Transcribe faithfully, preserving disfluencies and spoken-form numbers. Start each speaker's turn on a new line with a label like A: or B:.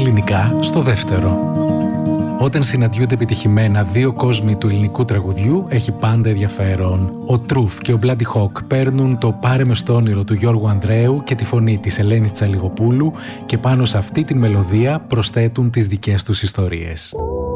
A: ελληνικά στο δεύτερο. Όταν συναντιούνται επιτυχημένα δύο κόσμοι του ελληνικού τραγουδιού, έχει πάντα ενδιαφέρον. Ο Τρουφ και ο Bloody Hawk παίρνουν το «Πάρε με στο όνειρο» του Γιώργου Ανδρέου και τη φωνή της Ελένης Τσαλιγοπούλου και πάνω σε αυτή τη μελωδία προσθέτουν τις δικές τους ιστορίες.